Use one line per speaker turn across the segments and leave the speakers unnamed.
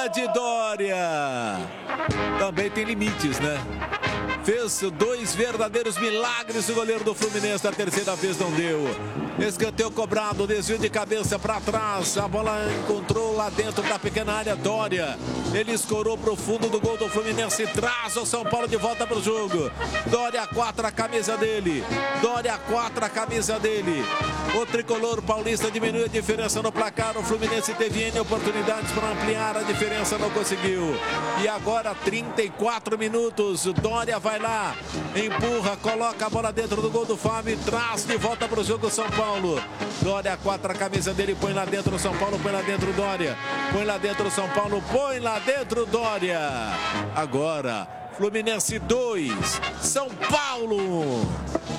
de Dória. Também tem limites, né? Fez 2 verdadeiros milagres o goleiro do Fluminense. Da terceira vez não deu. Escanteio cobrado, desvio de cabeça para trás. A bola encontrou lá dentro da pequena área Dória. Ele escorou para o fundo do gol do Fluminense. Traz o São Paulo de volta para o jogo. Dória 4, a camisa dele. Dória 4, a camisa dele. O tricolor paulista diminui a diferença no placar. O Fluminense teve N oportunidades para ampliar a diferença, não conseguiu. E agora 34 minutos. Dória vai lá, empurra, coloca a bola dentro do gol do Fábio e traz de volta para o jogo São Paulo. Dória 4, a camisa dele, põe lá dentro o São Paulo, põe lá dentro Dória. Põe lá dentro o São Paulo, põe lá dentro Dória. Agora, Fluminense 2, São Paulo.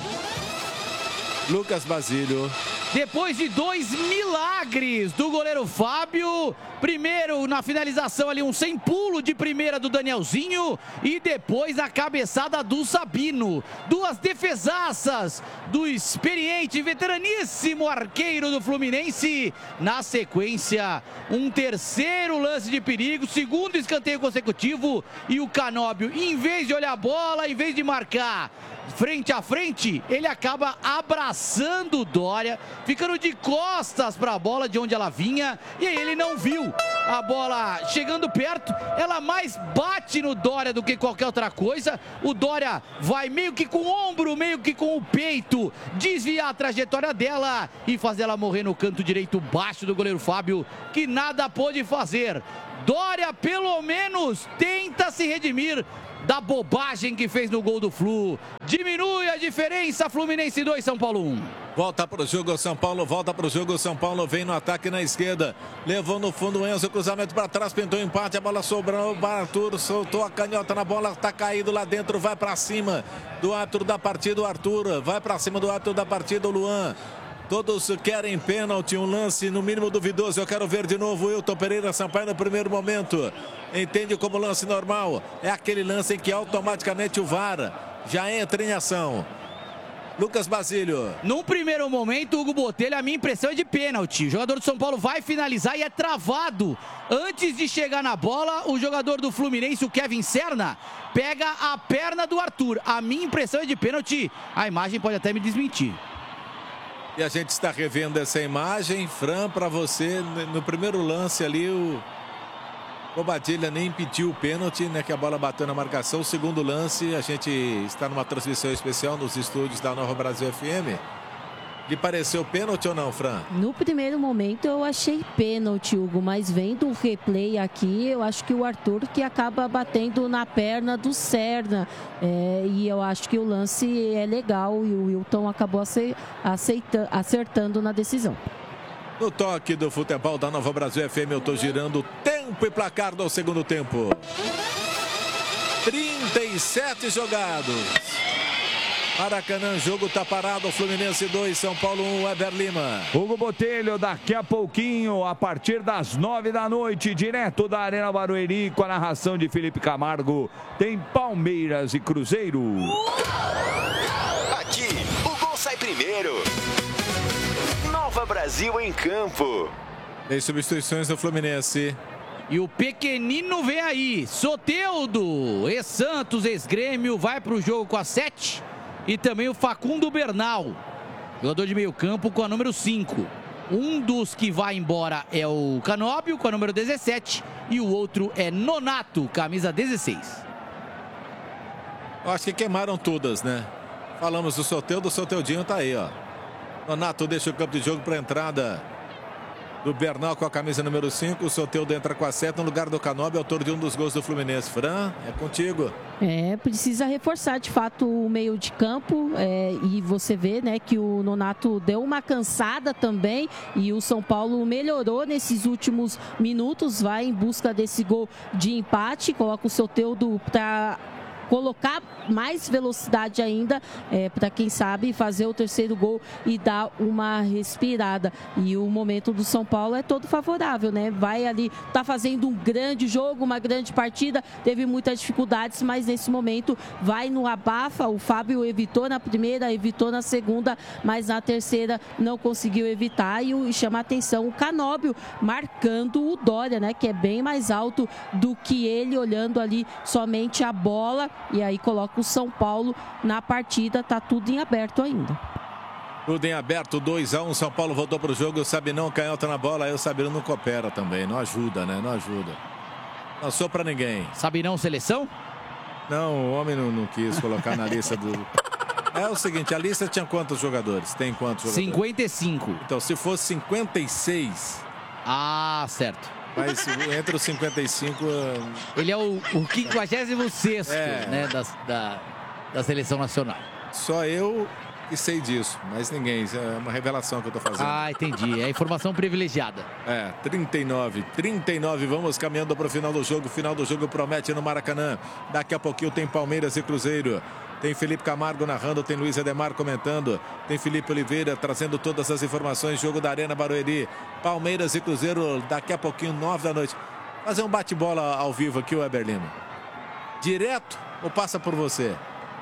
Lucas Basílio.
Depois de 2 milagres do goleiro Fábio, primeiro na finalização ali um sem pulo de primeira do Danielzinho e depois a cabeçada do Sabino. 2 defesaças do experiente, veteraníssimo arqueiro do Fluminense. Na sequência, um terceiro lance de perigo, segundo escanteio consecutivo e o Canóbio, em vez de olhar a bola, em vez de marcar frente a frente, ele acaba abraçando o Dória, ficando de costas para a bola de onde ela vinha, e aí ele não viu a bola chegando perto, ela mais bate no Dória do que qualquer outra coisa. O Dória vai meio que com o ombro, meio que com o peito, desviar a trajetória dela e fazer ela morrer no canto direito baixo do goleiro Fábio, que nada pôde fazer. Dória pelo menos tenta se redimir da bobagem que fez no gol do Flu. Diminui a diferença, Fluminense 2, São Paulo 1.
Volta para o jogo São Paulo, volta para o jogo São Paulo, vem no ataque na esquerda, levou no fundo o Enzo, cruzamento para trás, pintou empate, a bola sobrou, o Arthur soltou a canhota na bola, tá caído lá dentro, vai para cima do árbitro da partida, o Arthur, vai para cima do árbitro da partida, o Luan. Todos querem pênalti, um lance no mínimo duvidoso. Eu quero ver de novo o Wilton Pereira Sampaio no primeiro momento. Entende como lance normal. É aquele lance em que automaticamente o VAR já entra em ação. Lucas Basílio.
Num primeiro momento, Hugo Botelho, a minha impressão é de pênalti. O jogador do São Paulo vai finalizar e é travado. Antes de chegar na bola, o jogador do Fluminense, o Kevin Serna, pega a perna do Arthur. A minha impressão é de pênalti. A imagem pode até me desmentir.
E a gente está revendo essa imagem. Fran, para você, no primeiro lance ali, o Bobadilha nem impediu o pênalti, né? Que a bola bateu na marcação. O segundo lance, a gente está numa transmissão especial nos estúdios da Nova Brasil FM. Lhe pareceu pênalti ou não, Fran?
No primeiro momento eu achei pênalti, Hugo, mas vendo o replay aqui, eu acho que o Arthur que acaba batendo na perna do Serna. E eu acho que o lance é legal e o Wilton acabou acertando na decisão.
No toque do futebol da Nova Brasil FM, eu estou girando tempo e placar do segundo tempo. 37 jogados. Maracanã, jogo tá parado, Fluminense 2, São Paulo 1, Weber Lima.
Hugo Botelho, daqui a pouquinho, a partir das 9 da noite, direto da Arena Barueri, com a narração de Felipe Camargo, tem Palmeiras e Cruzeiro.
Aqui, o gol sai primeiro. Nova Brasil em campo.
Tem substituições do Fluminense.
E o pequenino vem aí, Soteldo, ex-Santos, ex-Grêmio, vai pro jogo com a 7. E também o Facundo Bernal, jogador de meio campo com a número 5. Um dos que vai embora é o Canóbio com a número 17 e o outro é Nonato, camisa 16.
Eu acho que queimaram todas, né? Falamos do Soteldo, o Soteldinho tá aí, ó. Nonato deixa o campo de jogo para a entrada do Bernal com a camisa número 5. O Soteldo entra com a 7 no lugar do Canóbio, autor de um dos gols do Fluminense. Fran, é contigo.
Precisa reforçar de fato o meio de campo e você vê, né, que o Nonato deu uma cansada também e o São Paulo melhorou nesses últimos minutos, vai em busca desse gol de empate, coloca o Soteldo para colocar mais velocidade ainda, para quem sabe fazer o terceiro gol e dar uma respirada. E o momento do São Paulo é todo favorável, né? Vai ali, tá fazendo um grande jogo, uma grande partida, teve muitas dificuldades, mas nesse momento vai no abafa. O Fábio evitou na primeira, evitou na segunda, mas na terceira não conseguiu evitar. E chama a atenção o Canóbio marcando o Dória, né? Que é bem mais alto do que ele, olhando ali somente a bola, e aí coloca o São Paulo na partida. Tá tudo em aberto ainda.
Tudo em aberto, 2-1, São Paulo voltou para o jogo, o Sabinão canhota na bola, aí o Sabinão não coopera também, não ajuda, né? Não ajuda. Não sou para ninguém.
Sabinão seleção?
Não, o homem não quis colocar na lista do... É o seguinte, a lista tinha quantos jogadores? Tem quantos jogadores?
55.
Então, se fosse 56...
Ah, certo.
Mas entre os 55...
Ele é o 56º, né, da seleção nacional.
Só eu que sei disso, mas ninguém. Isso é uma revelação que eu tô fazendo.
Ah, entendi. É informação privilegiada.
39, vamos caminhando para o final do jogo. Final do jogo promete no Maracanã. Daqui a pouquinho tem Palmeiras e Cruzeiro. Tem Felipe Camargo narrando, tem Luiz Ademar comentando, tem Felipe Oliveira trazendo todas as informações. Jogo da Arena Barueri, Palmeiras e Cruzeiro, daqui a pouquinho, 9 da noite. Fazer um bate-bola ao vivo aqui, o Weber Lima. Direto ou passa por você?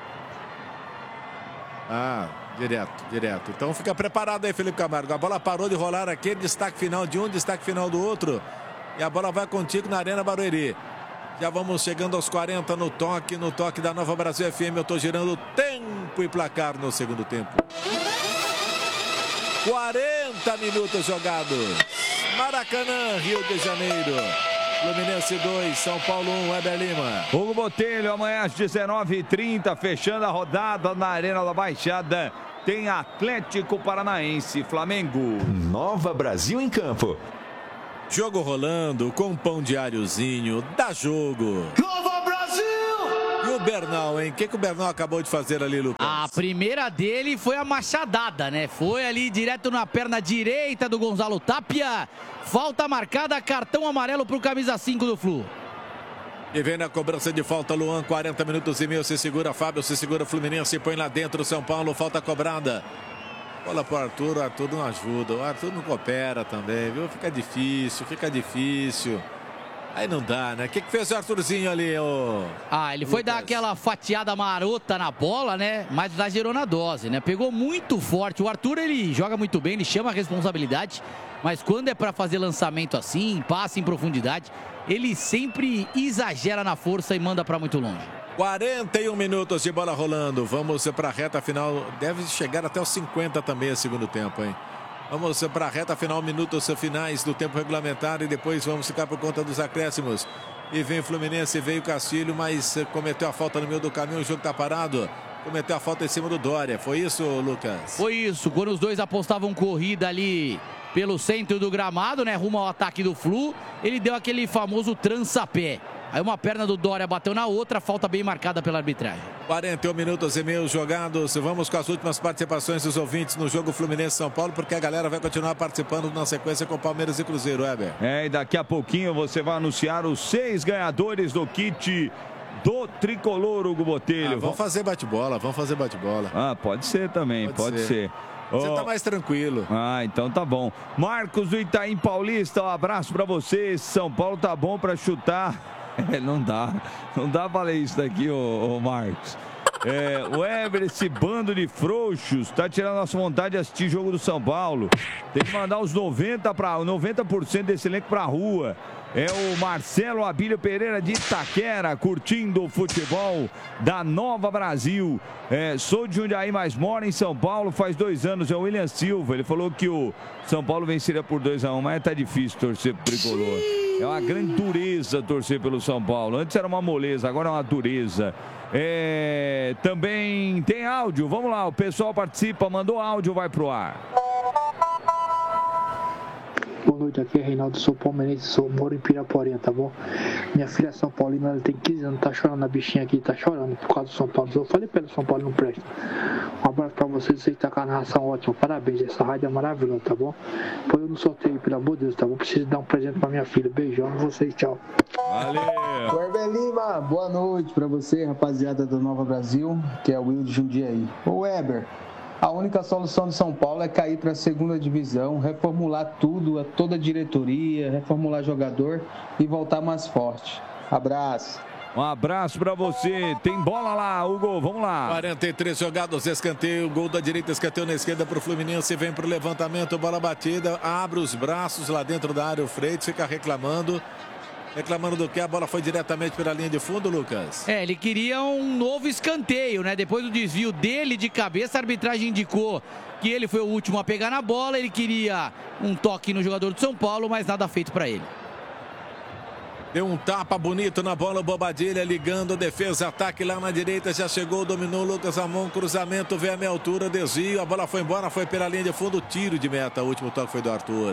Direto. Então fica preparado aí, Felipe Camargo. A bola parou de rolar aqui, destaque final de um, destaque final do outro. E a bola vai contigo na Arena Barueri. Já vamos chegando aos 40 no toque da Nova Brasil FM. Eu estou girando tempo e placar no segundo tempo. 40 minutos jogados. Maracanã, Rio de Janeiro. Fluminense 2, São Paulo 1, Weber Lima.
Hugo Botelho, amanhã às 19h30, fechando a rodada na Arena da Baixada. Tem Atlético Paranaense, Flamengo.
Nova Brasil em campo.
Jogo rolando com pão diáriozinho, dá jogo.
Nova Brasil!
E o Bernal, hein? O que o Bernal acabou de fazer ali, Lucas?
A primeira dele foi a machadada, né? Foi ali direto na perna direita do Gonzalo Tapia. Falta marcada, cartão amarelo pro camisa 5 do Flu.
E vem na cobrança de falta, Luan, 40 minutos e meio, se segura Fábio, se segura Fluminense, põe lá dentro São Paulo, falta cobrada. Bola pro Arthur, o Arthur não ajuda, o Arthur não coopera também, viu? Fica difícil. Aí não dá, né? O que fez o Arthurzinho ali, ô?
Ele foi dar aquela fatiada marota na bola, né? Mas exagerou na dose, né? Pegou muito forte. O Arthur, ele joga muito bem, ele chama a responsabilidade, mas quando é pra fazer lançamento assim, passe em profundidade, ele sempre exagera na força e manda pra muito longe.
41 minutos de bola rolando. Vamos para a reta final. Deve chegar até os 50 também, segundo tempo, hein? Vamos para a reta final, minutos finais do tempo regulamentar e depois vamos ficar por conta dos acréscimos. E vem o Fluminense, veio o Castilho, mas cometeu a falta no meio do caminho, o jogo está parado. Cometeu a falta em cima do Dória. Foi isso, Lucas?
Foi isso. Quando os dois apostavam corrida ali pelo centro do gramado, né? Rumo ao ataque do Flu, ele deu aquele famoso trança-pé. Aí uma perna do Dória bateu na outra, falta bem marcada pela arbitragem.
41 minutos e meio jogados. Vamos com as últimas participações dos ouvintes no jogo Fluminense-São Paulo, porque a galera vai continuar participando na sequência com Palmeiras e Cruzeiro, Weber.
E daqui a pouquinho você vai anunciar os 6 ganhadores do kit do Tricolor, Hugo Botelho.
Vamos fazer bate-bola.
Pode ser também, pode ser.
Você tá mais tranquilo.
Então tá bom. Marcos do Itaim Paulista, um abraço pra você. São Paulo tá bom pra chutar. Não dá pra ler isso daqui, ô Marcos. O Weber, esse bando de frouxos, tá tirando a nossa vontade de assistir jogo do São Paulo. Tem que mandar os 90% desse elenco pra rua. É o Marcelo Abílio Pereira de Itaquera, curtindo o futebol da Nova Brasil. Sou de Jundiaí, mas moro em São Paulo faz 2 anos. É o William Silva. Ele falou que o São Paulo venceria por 2-1, mas tá difícil torcer pro Tricolor. É uma grande dureza torcer pelo São Paulo. Antes era uma moleza, agora é uma dureza. Também tem áudio. Vamos lá, o pessoal participa, mandou áudio, vai pro ar.
Boa noite, aqui é Reinaldo, sou palmeirense, moro em Piraporinha, tá bom? Minha filha é São Paulina, ela tem 15 anos, tá chorando, a bichinha aqui tá chorando por causa do São Paulo. Eu falei pra ela, São Paulo não presta. Um abraço pra vocês tá com a narração ótima. Parabéns, essa rádio é maravilhosa, tá bom? Põe eu no sorteio, pelo amor de Deus, tá bom? Preciso dar um presente pra minha filha. Beijão em vocês, tchau.
Valeu!
Weber Lima, boa noite pra você, rapaziada do Nova Brasil, que é o Will de Jundiaí. Ô Weber, a única solução de São Paulo é cair para a segunda divisão, reformular tudo, toda a diretoria, reformular jogador e voltar mais forte. Abraço.
Um abraço pra você. Tem bola lá, Hugo. Vamos lá.
43 jogados, escanteio. Gol da direita, escanteio na esquerda pro Fluminense. Vem pro levantamento, bola batida. Abre os braços lá dentro da área. O Freitas fica reclamando. Reclamando do que? A bola foi diretamente pela linha de fundo, Lucas?
Ele queria um novo escanteio, né? Depois do desvio dele de cabeça, a arbitragem indicou que ele foi o último a pegar na bola. Ele queria um toque no jogador do São Paulo, mas nada feito pra ele.
Deu um tapa bonito na bola, o Bobadilha ligando a defesa, ataque lá na direita, já chegou, dominou o Lucas Ramon, cruzamento, veio a meia altura, desvio, a bola foi embora, foi pela linha de fundo, tiro de meta, o último toque foi do Arthur.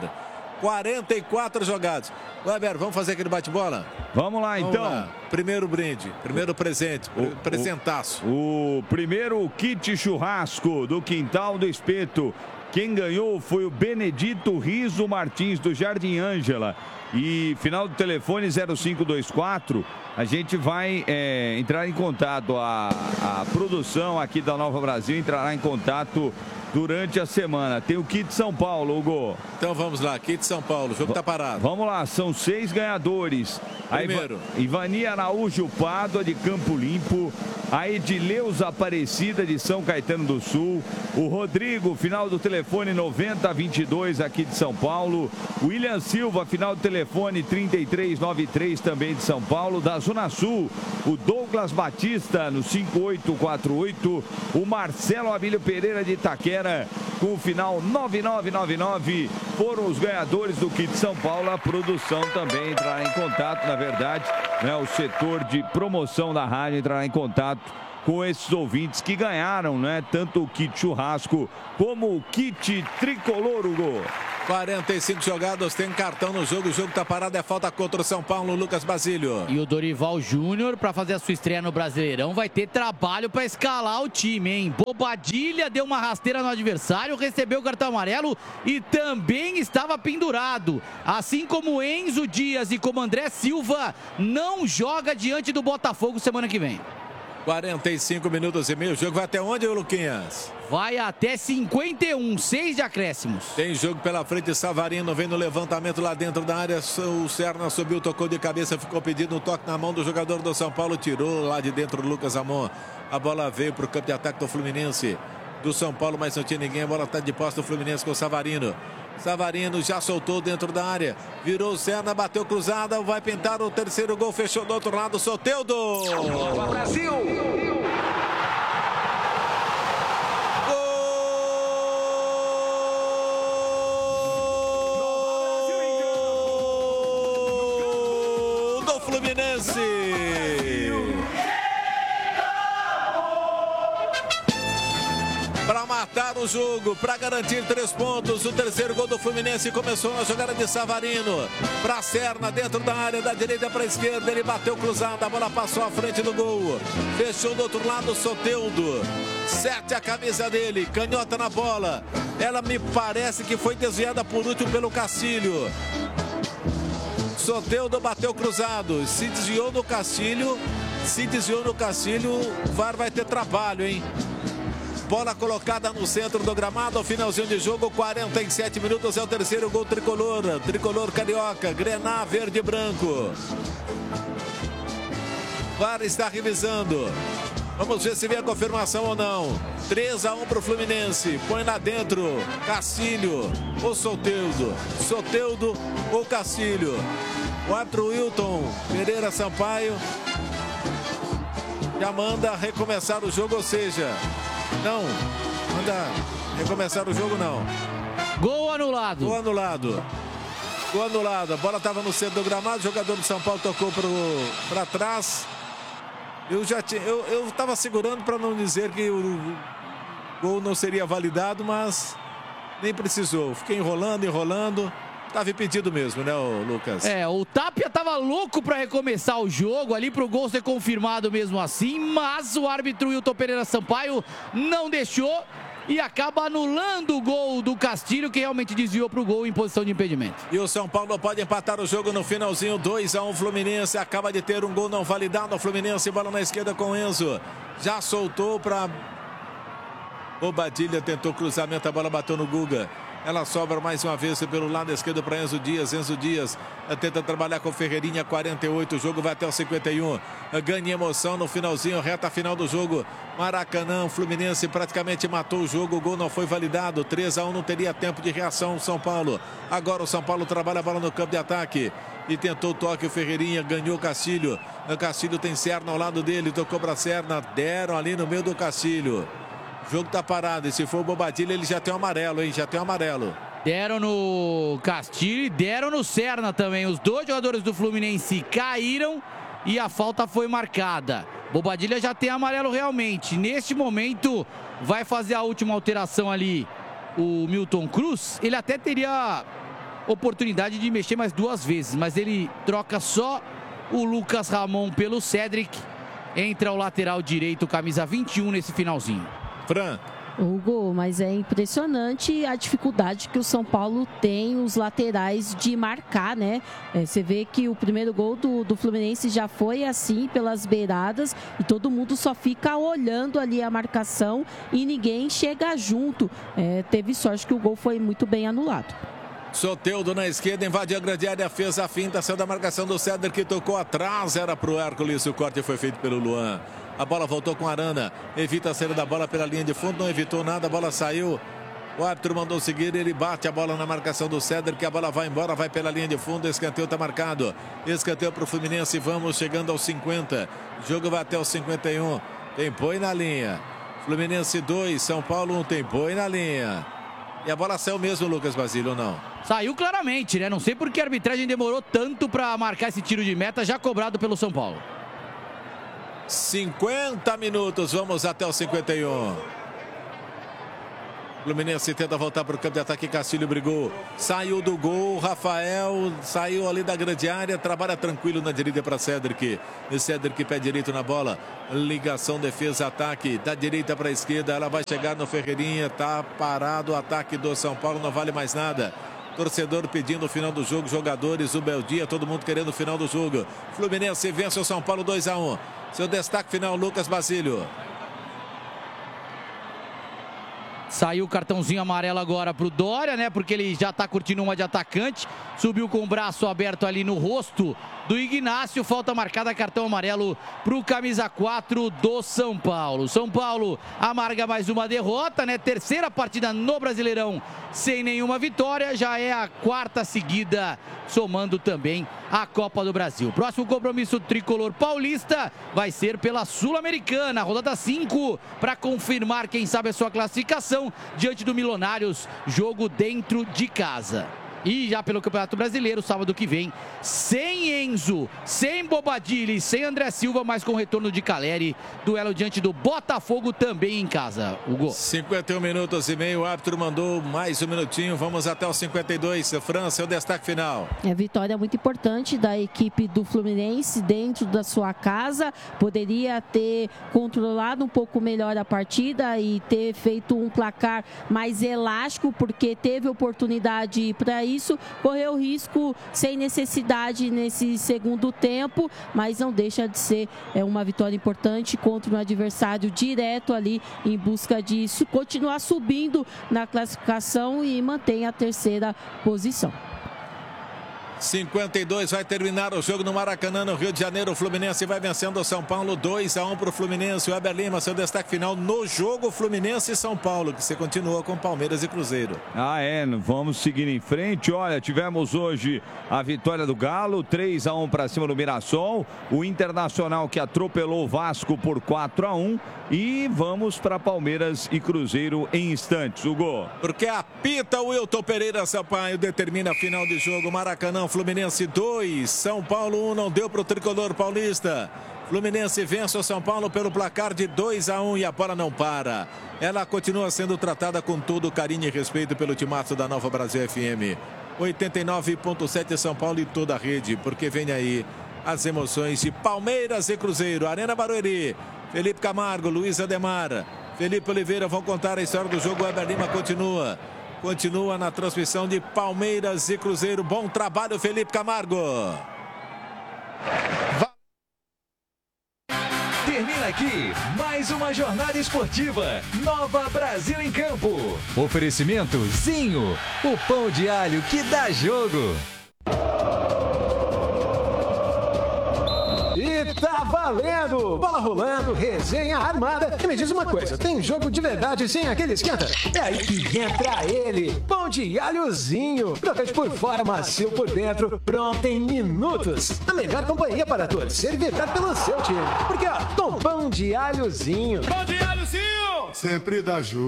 44 jogados. Weber, vamos fazer aquele bate-bola?
Vamos lá, então.
Lá. Primeiro brinde, primeiro presente, presentaço.
O primeiro kit churrasco do Quintal do Espeto. Quem ganhou foi o Benedito Riso Martins, do Jardim Ângela. E final do telefone 0524, a gente vai entrar em contato, a produção aqui da Nova Brasil entrará em contato durante a semana. Tem o kit São Paulo, Hugo.
Então vamos lá, kit São Paulo, o jogo tá parado.
Vamos lá, são 6 ganhadores.
Primeiro.
Ivani Araújo Pádua, de Campo Limpo. A Edileuza Aparecida, de São Caetano do Sul. O Rodrigo, final do telefone 9022, aqui de São Paulo. O William Silva, final do telefone 3393, também de São Paulo. Da Zona Sul, o Douglas Batista, no 5848. O Marcelo Abílio Pereira, de Itaquera, com o final 9999. Foram os ganhadores do kit São Paulo. A produção também entrará em contato, na verdade, né, o setor de promoção da rádio entrará em contato com esses ouvintes que ganharam, né, tanto o kit churrasco como o kit tricolor, Hugo.
45 jogados, tem cartão no jogo, o jogo tá parado, é falta contra o São Paulo, Lucas Basílio.
E o Dorival Júnior, para fazer a sua estreia no Brasileirão, vai ter trabalho para escalar o time, hein? Bobadilha deu uma rasteira no adversário, recebeu o cartão amarelo e também estava pendurado. Assim como Enzo Dias e como André Silva, não joga diante do Botafogo semana que vem.
45 minutos e meio, o jogo vai até onde, Luquinhas?
Vai até 51, 6 de acréscimos.
Tem jogo pela frente, Savarino vem no levantamento lá dentro da área, o Serna subiu, tocou de cabeça, ficou pedindo um toque na mão do jogador do São Paulo, tirou lá de dentro o Lucas Ramon. A bola veio para o campo de ataque do Fluminense, do São Paulo, mas não tinha ninguém, a bola está de posse do Fluminense com o Savarino. Savarino já soltou dentro da área, virou o Serna, bateu cruzada, vai pintar o terceiro gol, fechou do outro lado, Soteldo!
Nova Brasil!
Gol do Fluminense! Para matar o jogo, para garantir 3 pontos, o terceiro gol do Fluminense começou na jogada de Savarino, para Serna, dentro da área, da direita para a esquerda, ele bateu cruzado, a bola passou à frente do gol, fechou do outro lado, Soteldo, 7 a camisa dele, canhota na bola, ela me parece que foi desviada por último pelo Castilho. Soteldo bateu cruzado, se desviou no Castilho, o VAR vai ter trabalho, hein? Bola colocada no centro do gramado, finalzinho de jogo, 47 minutos, é o terceiro gol tricolor, tricolor carioca, grená verde e branco. VAR está revisando, vamos ver se vem a confirmação ou não. 3-1 para o Fluminense, põe lá dentro, Castilho ou Soteldo ou Castilho. O árbitro Wilton Pereira Sampaio já manda recomeçar o jogo, ou seja, não, manda recomeçar o jogo, não.
Gol anulado.
Gol anulado. Gol anulado. A bola estava no centro do gramado, o jogador do São Paulo tocou para trás. Eu estava segurando para não dizer que o gol não seria validado, mas nem precisou. Fiquei enrolando. Estava impedido mesmo, né, Lucas?
O Tapia estava louco para recomeçar o jogo ali, para o gol ser confirmado mesmo assim, mas o árbitro Wilton Pereira Sampaio não deixou e acaba anulando o gol do Castilho, que realmente desviou para o gol em posição de impedimento.
E o São Paulo pode empatar o jogo no finalzinho, 2-1. Fluminense acaba de ter um gol não validado. O Fluminense, bola na esquerda com Enzo. Já soltou para Bobadilha, tentou cruzamento, a bola bateu no Guga. Ela sobra mais uma vez pelo lado esquerdo para Enzo Dias. Enzo Dias tenta trabalhar com Ferreirinha, 48. O jogo vai até o 51. Ganha emoção no finalzinho, reta final do jogo. Maracanã, o Fluminense praticamente matou o jogo. O gol não foi validado. 3-1, não teria tempo de reação o São Paulo. Agora o São Paulo trabalha a bola no campo de ataque. E tentou o toque, o Ferreirinha ganhou o Castilho. O Castilho tem Serna ao lado dele, tocou para Serna. Deram ali no meio do Castilho. O jogo tá parado, e se for o Bobadilha, ele já tem o amarelo, hein? Já tem o amarelo.
Deram no Castilho e deram no Serna também. Os dois jogadores do Fluminense caíram e a falta foi marcada. Bobadilha já tem amarelo realmente. Neste momento, vai fazer a última alteração ali o Milton Cruz. Ele até teria oportunidade de mexer mais 2 vezes, mas ele troca só o Lucas Ramon pelo Cedric. Entra o lateral direito, camisa 21, nesse finalzinho.
Fran.
Hugo, mas é impressionante a dificuldade que o São Paulo tem, os laterais, de marcar, né? Você vê que o primeiro gol do Fluminense já foi assim, pelas beiradas, e todo mundo só fica olhando ali a marcação e ninguém chega junto. Teve sorte que o gol foi muito bem anulado.
Soteldo na esquerda, invadiu a grande área, fez a finta, saiu da marcação do Céder, que tocou atrás, era pro Hércules, o corte foi feito pelo Luan. A bola voltou com Arana, evita a saída da bola pela linha de fundo, não evitou nada, a bola saiu. O árbitro mandou seguir, ele bate a bola na marcação do Céder, que a bola vai embora, vai pela linha de fundo, escanteio está marcado. Escanteio para o Fluminense, vamos chegando aos 50. O jogo vai até os 51. Tem boi na linha. Fluminense 2, São Paulo 1, tem boi na linha. E a bola saiu mesmo, Lucas Basílio, ou não?
Saiu claramente, né? Não sei por que a arbitragem demorou tanto para marcar esse tiro de meta, já cobrado pelo São Paulo.
50 minutos, vamos até os 51. Fluminense tenta voltar para o campo de ataque, Castilho brigou, saiu do gol, Rafael saiu ali da grande área, trabalha tranquilo na direita para Cedric. E Cedric pé direito na bola, ligação, defesa, ataque, da direita para a esquerda, ela vai chegar no Ferreirinha, tá parado o ataque do São Paulo, não vale mais nada. Torcedor pedindo o final do jogo, jogadores, o Beldia, todo mundo querendo o final do jogo. Fluminense vence o São Paulo 2-1. Seu destaque final, Lucas Basílio.
Saiu o cartãozinho amarelo agora pro Dória, né? Porque ele já tá curtindo uma de atacante. Subiu com o braço aberto ali no rosto do Ignácio. Falta marcada, cartão amarelo pro camisa 4 do São Paulo. São Paulo amarga mais uma derrota, né? Terceira partida no Brasileirão sem nenhuma vitória. Já é a 4ª seguida, somando também a Copa do Brasil. Próximo compromisso tricolor paulista vai ser pela Sul-Americana, rodada 5, para confirmar, quem sabe, a sua classificação diante do Milionários, jogo dentro de casa. E já pelo Campeonato Brasileiro, sábado que vem, sem Enzo, sem Bobadilha e sem André Silva, mas com o retorno de Caleri, duelo diante do Botafogo também em casa. Hugo.
51 minutos e meio, o árbitro mandou mais um minutinho, vamos até os 52. França, o destaque final.
Vitória muito importante da equipe do Fluminense dentro da sua casa. Poderia ter controlado um pouco melhor a partida e ter feito um placar mais elástico, porque teve oportunidade para isso, correu risco sem necessidade nesse segundo tempo, mas não deixa de ser uma vitória importante contra um adversário direto ali, em busca de continuar subindo na classificação e mantém a 3ª posição.
52, vai terminar o jogo no Maracanã, no Rio de Janeiro. O Fluminense vai vencendo o São Paulo 2-1 para o Fluminense. O Weber Lima, seu destaque final no jogo Fluminense e São Paulo, que você continua com Palmeiras e Cruzeiro.
Vamos seguir em frente. Olha, tivemos hoje a vitória do Galo, 3-1 para cima do Mirassol. O Internacional, que atropelou o Vasco por 4-1. E vamos para Palmeiras e Cruzeiro em instantes, Hugo.
Porque apita o Wilton Pereira Sampaio, determina a final de jogo. Maracanã, Fluminense 2, São Paulo 1, não deu para o tricolor paulista. Fluminense vence o São Paulo pelo placar de 2-1 e a bola não para. Ela continua sendo tratada com todo carinho e respeito pelo timaço da Nova Brasil FM. 89.7 São Paulo e toda a rede, porque vem aí as emoções de Palmeiras e Cruzeiro. Arena Barueri, Felipe Camargo, Luiz Ademar, Felipe Oliveira vão contar a história do jogo. O Weber Lima continua na transmissão de Palmeiras e Cruzeiro. Bom trabalho, Felipe Camargo.
Termina aqui mais uma jornada esportiva. Nova Brasil em Campo. Oferecimento Zinho, o pão de alho que dá jogo.
E tá valendo! Bola rolando, resenha armada. E me diz uma coisa, tem jogo de verdade sem aquele esquenta? É aí que entra ele, pão de alhozinho. Crocante por fora, macio por dentro, pronto em minutos. A melhor companhia para torcer e vibrar pelo seu time. Porque, ó, com pão de alhozinho.
Pão de alhozinho! Sempre dá jogo.